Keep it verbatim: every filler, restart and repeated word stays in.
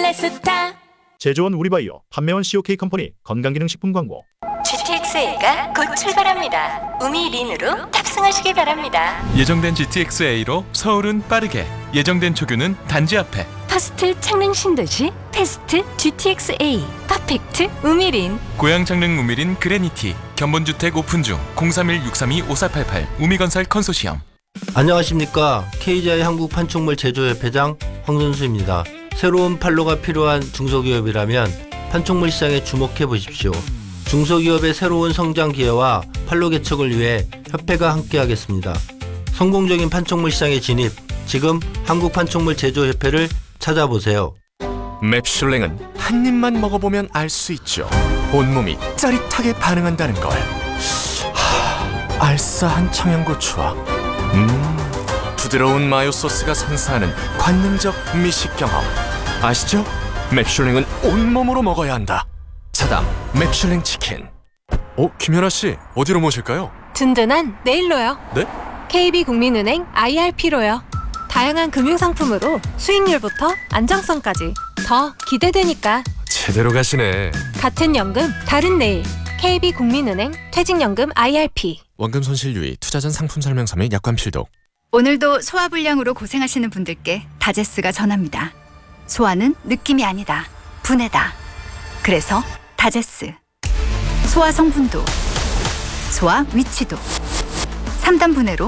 스타. 제조원 우리바이오, 판매원 씨오케이 컴퍼니 건강기능식품 광고. 지티엑스에이가 곧 출발합니다. 우미린으로 탑승하시기 바랍니다. 예정된 지티엑스에이로 서울은 빠르게, 예정된 초규는 단지 앞에. 퍼스트 창릉 신도시 패스트 지티엑스에이 퍼펙트 우미린. 고양 창릉 우미린 그레니티 견본주택 오픈 중. 공삼일 육삼이 오사팔팔 우미건설 컨소시엄. 안녕하십니까. 케이지아이 한국판촉물 제조협회장 황선수입니다. 새로운 판로가 필요한 중소기업이라면 판촉물 시장에 주목해 보십시오. 중소기업의 새로운 성장 기회와 판로 개척을 위해 협회가 함께하겠습니다. 성공적인 판촉물 시장에 진입, 지금 한국판촉물 제조협회를 찾아보세요. 맵슐랭은 한 입만 먹어보면 알 수 있죠. 온몸이 짜릿하게 반응한다는 걸. 하, 알싸한 청양고추와 음, 부드러운 마요 소스가 선사하는 관능적 미식 경험. 아시죠? 맵슐랭은 온몸으로 먹어야 한다. 차담 맵슐랭 치킨. 어, 김연아 씨, 어디로 모실까요? 든든한 네일로요. 네? 케이비국민은행 아이알피로요. 다양한 금융상품으로 수익률부터 안정성까지 더 기대되니까. 제대로 가시네. 같은 연금 다른 내일. 케이비국민은행 퇴직연금 아이알피. 원금 손실 유의, 투자 전 상품 설명서 및 약관 필독. 오늘도 소화불량으로 고생하시는 분들께 다제스가 전합니다. 소화는 느낌이 아니다, 분해다. 그래서 다제스. 소화 성분도, 소화 위치도, 삼 단 분해로